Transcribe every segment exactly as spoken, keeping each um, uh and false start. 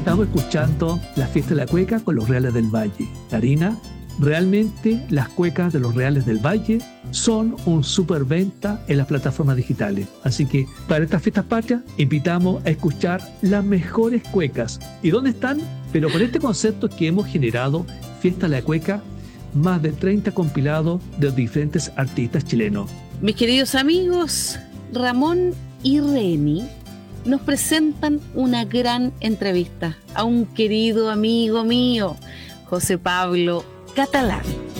Estamos escuchando la fiesta de la cueca con los Reales del Valle. Karina, realmente las cuecas de los Reales del Valle son un superventa en las plataformas digitales. Así que para estas fiestas patrias invitamos a escuchar las mejores cuecas. ¿Y dónde están? Pero con este concepto que hemos generado, Fiesta de la Cueca, más de treinta compilados de diferentes artistas chilenos. Mis queridos amigos, Ramón y Remy nos presentan una gran entrevista a un querido amigo mío, José Pablo Catalán.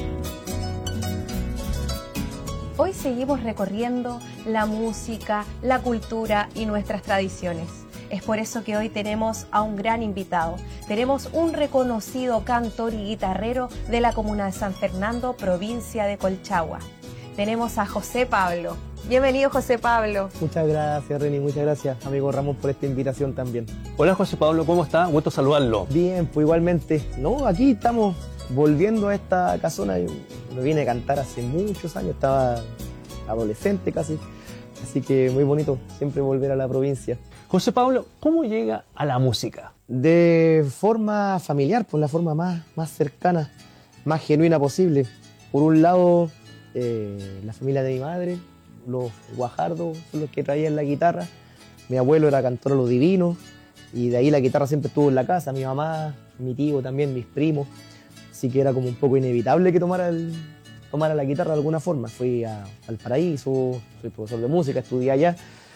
Hoy seguimos recorriendo la música, la cultura y nuestras tradiciones. Es por eso que hoy tenemos a un gran invitado. Tenemos un reconocido cantor y guitarrero de la comuna de San Fernando, provincia de Colchagua. Tenemos a José Pablo. Bienvenido, José Pablo. Muchas gracias, Reni, muchas gracias, amigo Ramón, por esta invitación también. Hola, José Pablo, ¿cómo está? Gusto saludarlo. Bien, pues igualmente. No, aquí estamos volviendo a esta casona. Yo me vine a cantar hace muchos años, estaba adolescente casi, así que muy bonito siempre volver a la provincia. José Pablo, ¿cómo llega a la música? De forma familiar, por la forma más, más cercana, más genuina posible. Por un lado, eh, la familia de mi madre, los Guajardos son los que traían la guitarra. Mi abuelo era cantor a lo divino y de ahí la guitarra siempre estuvo en la casa. Mi mamá, mi tío también, mis primos. Así que era como un poco inevitable que tomara, el, tomara la guitarra de alguna forma. Fui a Valparaíso, soy profesor de música, estudié allá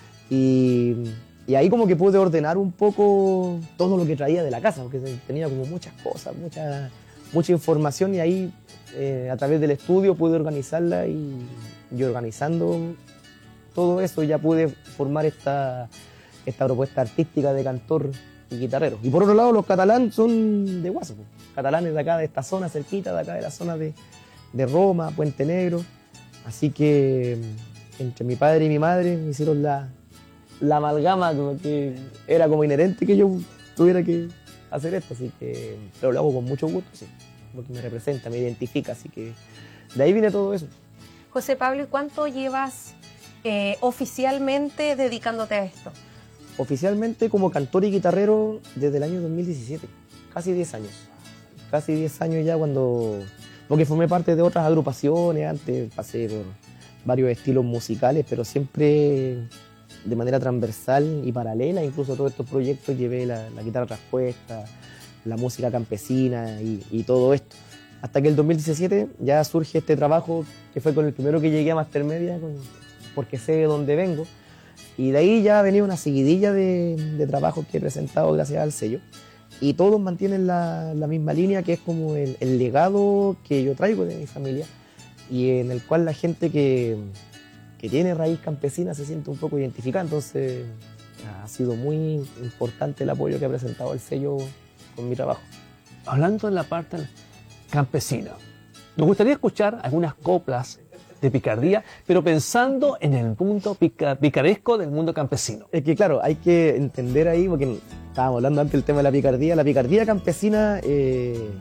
y, y ahí como que pude ordenar un poco todo lo que traía de la casa, porque tenía como muchas cosas, mucha, mucha información y ahí eh, a través del estudio pude organizarla y, y organizando todo eso ya pude formar esta, esta propuesta artística de cantor y guitarrero. Y por otro lado, los Catalán son de Guaso, catalanes de acá, de esta zona cerquita, de acá de la zona de, de Roma, Puente Negro. Así que entre mi padre y mi madre me hicieron la, la amalgama, como que era como inherente que yo tuviera que hacer esto, así que, pero lo hago con mucho gusto, sí, porque me representa, me identifica, así que de ahí viene todo eso. José Pablo, ¿y cuánto llevas eh, oficialmente dedicándote a esto? Oficialmente como cantor y guitarrero desde el año dos mil diecisiete, casi diez años. Casi diez años ya cuando... Porque formé parte de otras agrupaciones, antes pasé por varios estilos musicales, pero siempre de manera transversal y paralela. Incluso todos estos proyectos llevé la, la guitarra traspuesta, la música campesina y, y todo esto. Hasta que el dos mil diecisiete ya surge este trabajo que fue con el primero que llegué a Master Media, con, porque sé de dónde vengo. Y de ahí ya ha venido una seguidilla de, de trabajos que he presentado gracias al sello. Y todos mantienen la, la misma línea, que es como el, el legado que yo traigo de mi familia y en el cual la gente que, que tiene raíz campesina se siente un poco identificada. Entonces ha sido muy importante el apoyo que ha presentado el sello con mi trabajo. Hablando de la parte campesina, nos gustaría escuchar algunas coplas de picardía, pero pensando en el mundo pica, picaresco del mundo campesino. Es que claro, hay que entender ahí, porque estábamos hablando antes del tema de la picardía, la picardía campesina eh,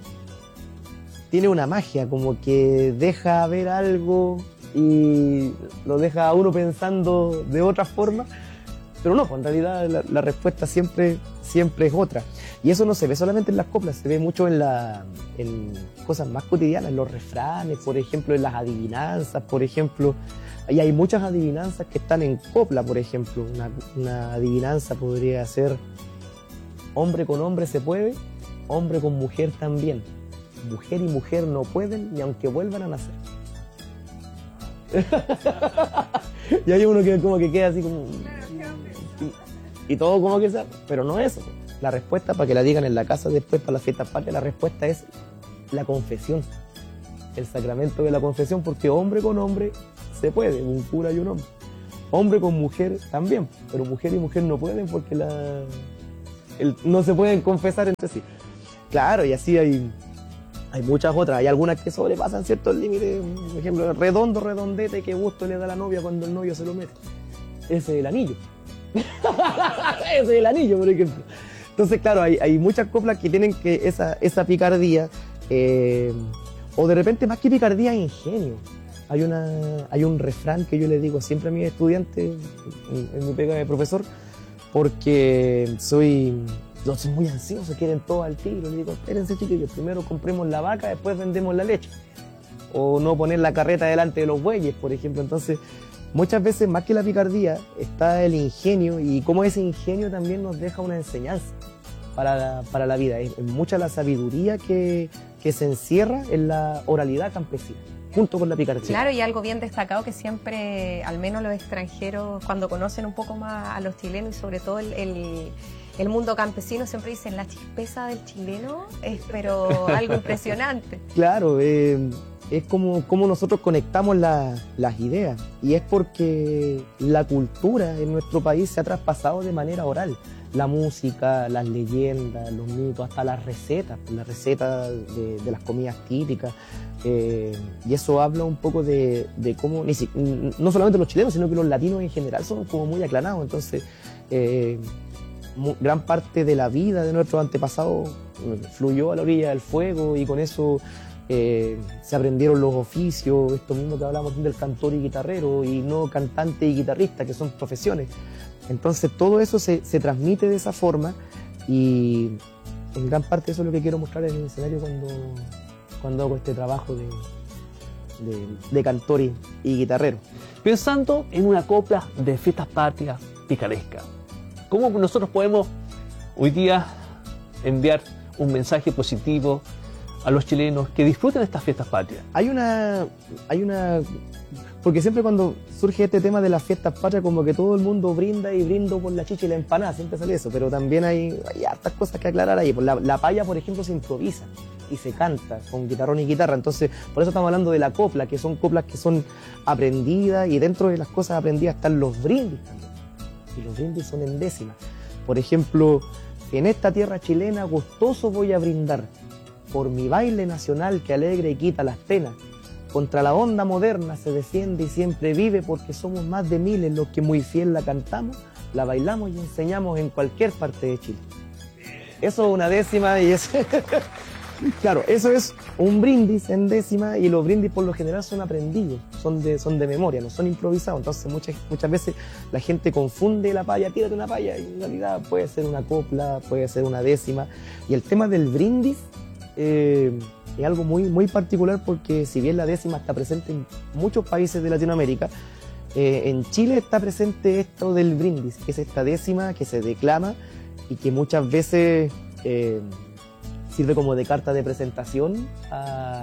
tiene una magia, como que deja ver algo y lo deja a uno pensando de otra forma, pero no, en realidad la, la respuesta siempre, siempre es otra. Y eso no se ve solamente en las coplas, se ve mucho en, la, en cosas más cotidianas, en los refranes, por ejemplo, en las adivinanzas, por ejemplo. Y hay muchas adivinanzas que están en copla, por ejemplo. Una, una adivinanza podría ser: hombre con hombre se puede, hombre con mujer también. Mujer y mujer no pueden, ni aunque vuelvan a nacer. Y hay uno que como que queda así como... Y, y todo como que sabe, pero no es eso. La respuesta, para que la digan en la casa después, para las fiestas patrias, la respuesta es la confesión. El sacramento de la confesión, porque hombre con hombre se puede, un cura y un hombre. Hombre con mujer también, pero mujer y mujer no pueden porque la, el, no se pueden confesar entre sí. Claro, y así hay, hay muchas otras. Hay algunas que sobrepasan ciertos límites. Por ejemplo, redondo, redondete, qué gusto le da a la novia cuando el novio se lo mete. Ese es el anillo. Ese es el anillo, por ejemplo. Entonces, claro, hay, hay muchas coplas que tienen que esa, esa picardía, eh, o de repente más que picardía, ingenio. Hay, una, hay un refrán que yo le digo siempre a mis estudiantes en, en mi pega de profesor, porque soy los son muy ansiosos, quieren todo al tiro. Le digo, espérense chiquillos, primero compremos la vaca, después vendemos la leche. O no poner la carreta delante de los bueyes, por ejemplo. Entonces, muchas veces, más que la picardía, está el ingenio, y cómo ese ingenio también nos deja una enseñanza para la, para la vida. Es, es mucha la sabiduría que, que se encierra en la oralidad campesina, junto con la picardía. Claro, y algo bien destacado que siempre, al menos los extranjeros, cuando conocen un poco más a los chilenos y sobre todo el, el, el mundo campesino, siempre dicen la chispeza del chileno es pero algo impresionante. Claro, eh, es como, como nosotros conectamos la, las ideas, y es porque la cultura en nuestro país se ha traspasado de manera oral. La música, las leyendas, los mitos, hasta las recetas, las recetas de, de las comidas típicas. Eh, y eso habla un poco de, de cómo, ni si, no solamente los chilenos, sino que los latinos en general son como muy aclarados. Entonces, eh, mu, gran parte de la vida de nuestros antepasados fluyó a la orilla del fuego, y con eso eh, se aprendieron los oficios, esto mismo que hablamos del cantor y guitarrero, y no cantante y guitarrista, que son profesiones. Entonces todo eso se, se transmite de esa forma, y en gran parte eso es lo que quiero mostrar en el escenario cuando, cuando hago este trabajo de, de, de cantor y, y guitarrero. Pensando en una copla de fiestas patrias picaresca, ¿cómo nosotros podemos hoy día enviar un mensaje positivo a los chilenos que disfruten estas fiestas patrias? Hay una... Hay una Porque siempre cuando surge este tema de las fiestas patrias, como que todo el mundo brinda y brindo por la chicha y la empanada, siempre sale eso, pero también hay, hay hartas cosas que aclarar ahí. La, la paya, por ejemplo, se improvisa y se canta con guitarrón y guitarra, entonces por eso estamos hablando de la copla, que son coplas que son aprendidas, y dentro de las cosas aprendidas están los brindis también, y los brindis son en décimas. Por ejemplo, en esta tierra chilena gustoso voy a brindar por mi baile nacional que alegra y quita las penas. Contra la onda moderna se defiende y siempre vive, porque somos más de miles los que muy fiel la cantamos, la bailamos y enseñamos en cualquier parte de Chile. Eso es una décima, y es... Claro, eso es un brindis en décima, y los brindis por lo general son aprendidos, son de, son de memoria, no son improvisados. Entonces muchas, muchas veces la gente confunde la paya, tírate una paya, y en realidad puede ser una copla, puede ser una décima. Y el tema del brindis... Eh, es algo muy, muy particular, porque si bien la décima está presente en muchos países de Latinoamérica, eh, en Chile está presente esto del brindis, que es esta décima que se declama y que muchas veces eh, sirve como de carta de presentación a,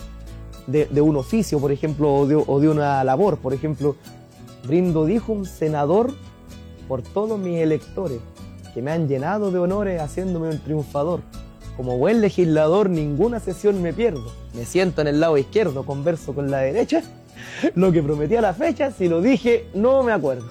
de, de un oficio, por ejemplo, o de, o de una labor. Por ejemplo, brindo, dijo un senador, por todos mis electores, que me han llenado de honores haciéndome un triunfador. Como buen legislador, ninguna sesión me pierdo. Me siento en el lado izquierdo, converso con la derecha. Lo que prometí a la fecha, si lo dije, no me acuerdo.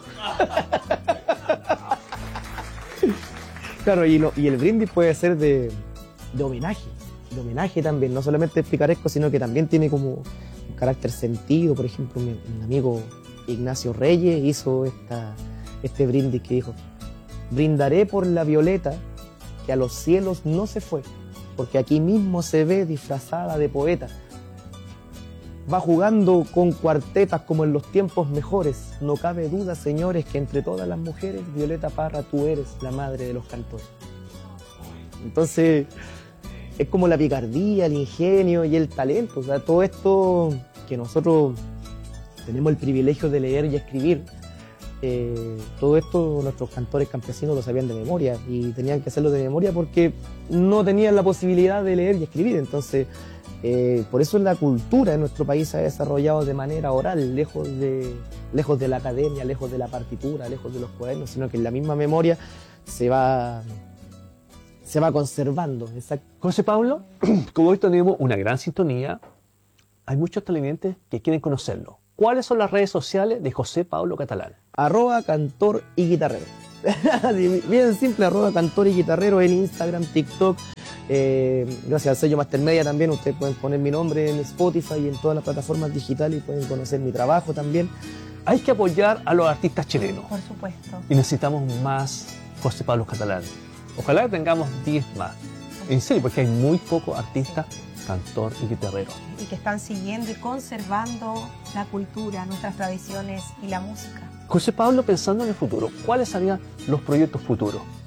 Claro, y, lo, y el brindis puede ser de, de homenaje. De homenaje también, no solamente es picaresco, sino que también tiene como un carácter sentido. Por ejemplo, mi, mi amigo Ignacio Reyes hizo esta, este brindis que dijo: brindaré por la violeta que a los cielos no se fue, porque aquí mismo se ve disfrazada de poeta. Va jugando con cuartetas como en los tiempos mejores. No cabe duda, señores, que entre todas las mujeres, Violeta Parra, tú eres la madre de los cantores. Entonces, es como la picardía, el ingenio y el talento. O sea, todo esto que nosotros tenemos el privilegio de leer y escribir, Eh, todo esto nuestros cantores campesinos lo sabían de memoria, y tenían que hacerlo de memoria porque no tenían la posibilidad de leer y escribir. Entonces, eh, por eso la cultura en nuestro país se ha desarrollado de manera oral, lejos de, lejos de la academia, lejos de la partitura, lejos de los cuadernos, sino que en la misma memoria se va, se va conservando. Exacto. José Pablo, como hoy tenemos una gran sintonía, hay muchos televidentes que quieren conocerlo. ¿Cuáles son las redes sociales de José Pablo Catalán? Arroba cantor y guitarrero. Bien simple, arroba cantor y guitarrero en Instagram, TikTok. Eh, gracias al sello Mastermedia también, ustedes pueden poner mi nombre en Spotify y en todas las plataformas digitales, y pueden conocer mi trabajo también. Hay que apoyar a los artistas chilenos. Por supuesto. Y necesitamos más José Pablo Catalán. Ojalá que tengamos diez más. En serio, porque hay muy pocos artistas, cantor y guitarrero. Y que están siguiendo y conservando la cultura, nuestras tradiciones y la música. José Pablo, pensando en el futuro, ¿cuáles serían los proyectos futuros?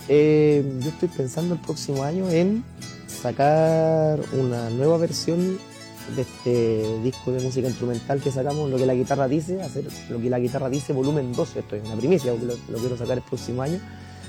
Eh, yo estoy pensando el próximo año en sacar una nueva versión de este disco de música instrumental que sacamos, Lo que la guitarra dice, hacer Lo que la guitarra dice volumen dos, esto es una primicia, lo, lo quiero sacar el próximo año,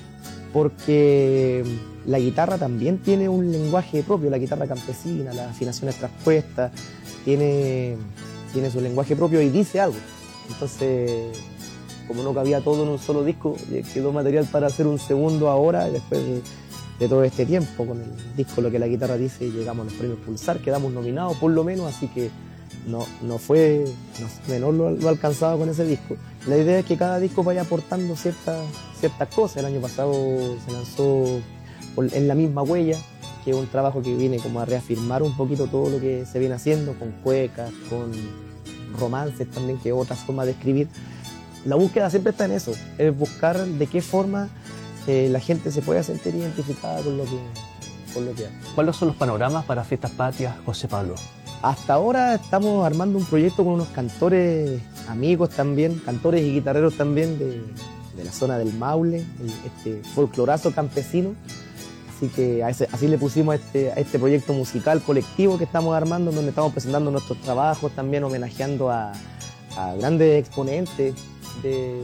porque la guitarra también tiene un lenguaje propio, la guitarra campesina, las afinaciones traspuestas, tiene, tiene su lenguaje propio y dice algo. Entonces, como no cabía todo en un solo disco, quedó material para hacer un segundo ahora, después de, de todo este tiempo, con el disco Lo que la guitarra dice, llegamos a los premios Pulsar, quedamos nominados por lo menos, así que no, no fue no fue menor lo, lo alcanzado con ese disco. La idea es que cada disco vaya aportando ciertas, ciertas cosas. El año pasado se lanzó En la misma huella, que es un trabajo que viene como a reafirmar un poquito todo lo que se viene haciendo, con cuecas, con romances también, que es otra forma de escribir. La búsqueda siempre está en eso, es buscar de qué forma eh, la gente se pueda sentir identificada con lo que, con lo que hace. ¿Cuáles son los panoramas para Fiestas Patrias, José Pablo? Hasta ahora estamos armando un proyecto con unos cantores amigos también, cantores y guitarreros también de, de la zona del Maule, el, este folclorazo campesino. Así que a ese, así le pusimos a este, a este proyecto musical colectivo que estamos armando, donde estamos presentando nuestros trabajos, también homenajeando a, a grandes exponentes de,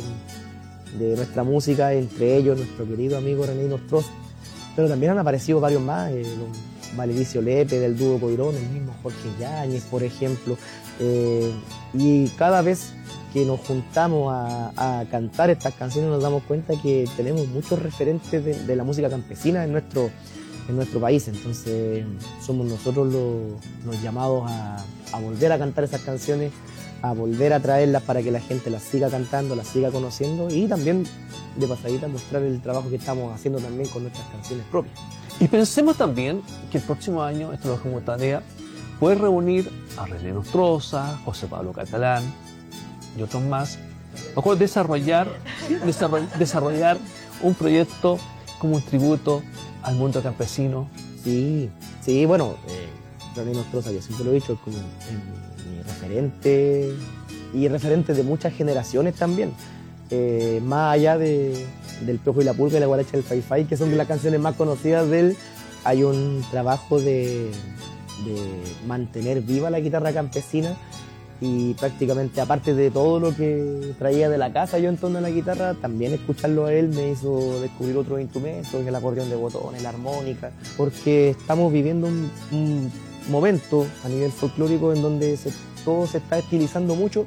de nuestra música, entre ellos nuestro querido amigo René Nostroza. Pero también han aparecido varios más, eh, Valericio Lepe del dúo Coirón, el mismo Jorge Yáñez, por ejemplo. Eh, y cada vez que nos juntamos a, a cantar estas canciones nos damos cuenta que tenemos muchos referentes de, de la música campesina en nuestro, en nuestro país. Entonces somos nosotros los, los llamados a, a volver a cantar esas canciones, a volver a traerlas para que la gente las siga cantando, las siga conociendo y también de pasadita mostrar el trabajo que estamos haciendo también con nuestras canciones propias. Y pensemos también que el próximo año, esto lo dejo como tarea, poder reunir a René Nostroza, José Pablo Catalán y otros más, para desarrollar, desarrollar, desarrollar un proyecto como un tributo al mundo campesino. Sí, sí, bueno, eh, René Nostroza, yo siempre lo he dicho, es como mi, mi referente y referente de muchas generaciones también. Eh, más allá de, del Piojo y la Pulga y la Guaracha del Fai Fai, que son las canciones más conocidas de él, hay un trabajo de, de mantener viva la guitarra campesina y prácticamente, aparte de todo lo que traía de la casa yo en torno a la guitarra, también escucharlo a él me hizo descubrir otros instrumentos, el acordeón de botones, la armónica, porque estamos viviendo un, un momento a nivel folclórico en donde se, todo se está estilizando mucho.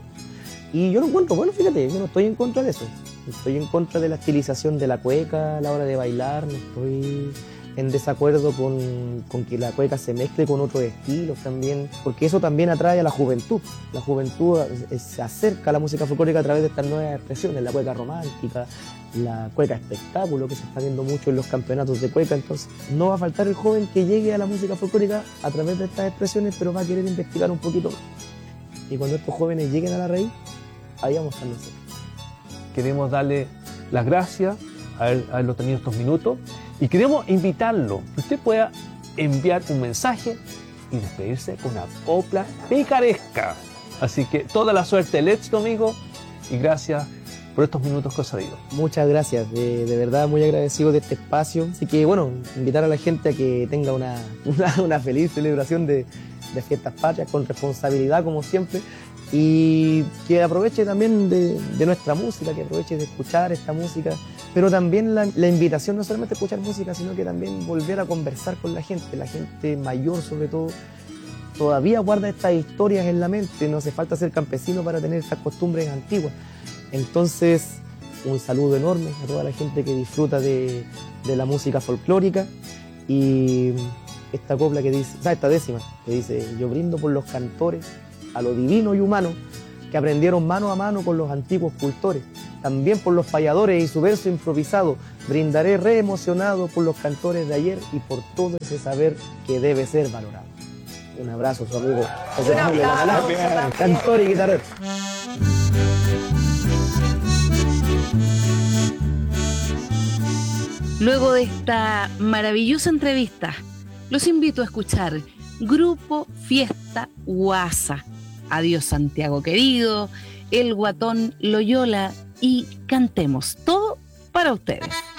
Y yo lo encuentro, bueno, fíjate, yo no estoy en contra de eso. Estoy en contra de la estilización de la cueca a la hora de bailar, no estoy en desacuerdo con, con que la cueca se mezcle con otros estilos también, porque eso también atrae a la juventud. La juventud se acerca a la música folclórica a través de estas nuevas expresiones, la cueca romántica, la cueca espectáculo, que se está viendo mucho en los campeonatos de cueca. Entonces no va a faltar el joven que llegue a la música folclórica a través de estas expresiones, pero va a querer investigar un poquito más. Y cuando estos jóvenes lleguen a la raíz, ahí vamos a estar nosotros. Queremos darle las gracias a haber, haberlo tenido estos minutos y queremos invitarlo que usted pueda enviar un mensaje y despedirse con una copla picaresca. Así que toda la suerte, el éxito, amigo, y gracias por estos minutos que os ha dado. Muchas gracias, de, de verdad muy agradecido de este espacio. Así que bueno, invitar a la gente a que tenga una, una, una feliz celebración de, de Fiestas Patrias con responsabilidad como siempre. Y que aproveche también de, de nuestra música, que aproveche de escuchar esta música, pero también la, la invitación no solamente a escuchar música, sino que también volver a conversar con la gente, la gente mayor sobre todo, todavía guarda estas historias en la mente, no hace falta ser campesino para tener estas costumbres antiguas. Entonces, un saludo enorme a toda la gente que disfruta de, de la música folclórica y esta copla que dice, o sea, esta décima, que dice, yo brindo por los cantores, a lo divino y humano, que aprendieron mano a mano con los antiguos cultores. También por los payadores y su verso improvisado, brindaré re emocionado por los cantores de ayer y por todo ese saber que debe ser valorado. Un abrazo, su amigo José Pablo Catalán, cantor y guitarrero. Luego de esta maravillosa entrevista, los invito a escuchar Grupo Fiesta Guasa, Adiós Santiago Querido, El Guatón Loyola y Cantemos, todo para ustedes.